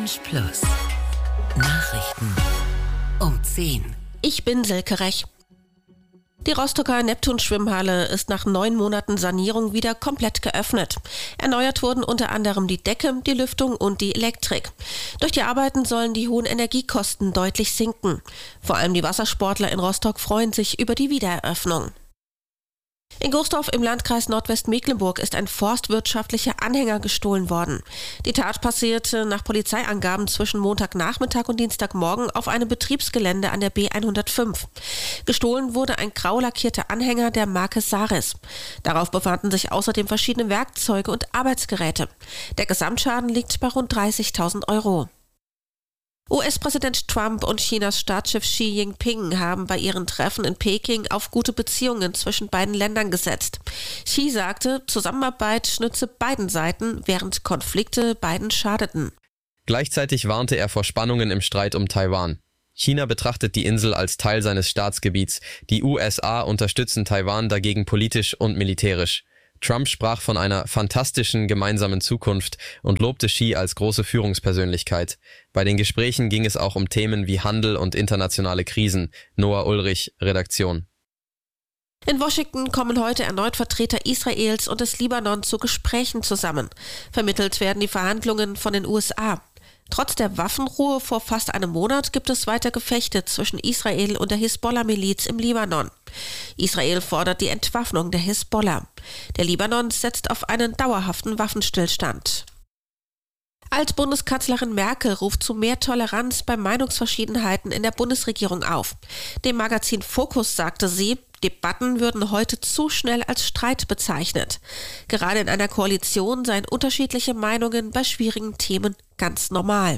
Lounge Plus. Nachrichten um 10. Ich bin Silke Rech. Die Rostocker Neptun-Schwimmhalle ist nach 9 Monaten Sanierung wieder komplett geöffnet. Erneuert wurden unter anderem die Decke, die Lüftung und die Elektrik. Durch die Arbeiten sollen die hohen Energiekosten deutlich sinken. Vor allem die Wassersportler in Rostock freuen sich über die Wiedereröffnung. In Goosdorf im Landkreis Nordwestmecklenburg ist ein forstwirtschaftlicher Anhänger gestohlen worden. Die Tat passierte nach Polizeiangaben zwischen Montagnachmittag und Dienstagmorgen auf einem Betriebsgelände an der B105. Gestohlen wurde ein grau lackierter Anhänger der Marke Saris. Darauf befanden sich außerdem verschiedene Werkzeuge und Arbeitsgeräte. Der Gesamtschaden liegt bei rund 30.000 Euro. US-Präsident Trump und Chinas Staatschef Xi Jinping haben bei ihren Treffen in Peking auf gute Beziehungen zwischen beiden Ländern gesetzt. Xi sagte, Zusammenarbeit nütze beiden Seiten, während Konflikte beiden schadeten. Gleichzeitig warnte er vor Spannungen im Streit um Taiwan. China betrachtet die Insel als Teil seines Staatsgebiets. Die USA unterstützen Taiwan dagegen politisch und militärisch. Trump sprach von einer fantastischen gemeinsamen Zukunft und lobte Xi als große Führungspersönlichkeit. Bei den Gesprächen ging es auch um Themen wie Handel und internationale Krisen. Noah Ulrich, Redaktion. In Washington kommen heute erneut Vertreter Israels und des Libanon zu Gesprächen zusammen. Vermittelt werden die Verhandlungen von den USA. Trotz der Waffenruhe vor fast einem Monat gibt es weiter Gefechte zwischen Israel und der Hisbollah-Miliz im Libanon. Israel fordert die Entwaffnung der Hisbollah. Der Libanon setzt auf einen dauerhaften Waffenstillstand. Altbundeskanzlerin Merkel ruft zu mehr Toleranz bei Meinungsverschiedenheiten in der Bundesregierung auf. Dem Magazin Focus sagte sie, Debatten würden heute zu schnell als Streit bezeichnet. Gerade in einer Koalition seien unterschiedliche Meinungen bei schwierigen Themen ganz normal.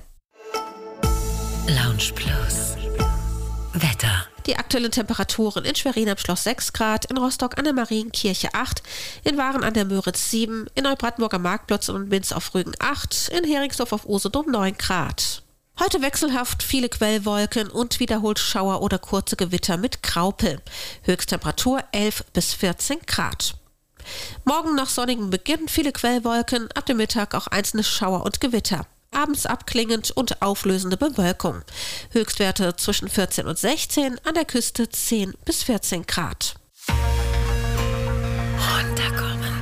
Lounge Plus. Wetter. Die aktuellen Temperaturen in Schwerin am Schloss 6 Grad, in Rostock an der Marienkirche 8, in Waren an der Müritz 7, in Neubrandenburg am Marktplatz und Minz auf Rügen 8, in Heringsdorf auf Usedom 9 Grad. Heute wechselhaft viele Quellwolken und wiederholt Schauer oder kurze Gewitter mit Graupel. Höchsttemperatur 11 bis 14 Grad. Morgen nach sonnigem Beginn viele Quellwolken, ab dem Mittag auch einzelne Schauer und Gewitter. Abends abklingend und auflösende Bewölkung. Höchstwerte zwischen 14 und 16, an der Küste 10 bis 14 Grad. Runterkommen.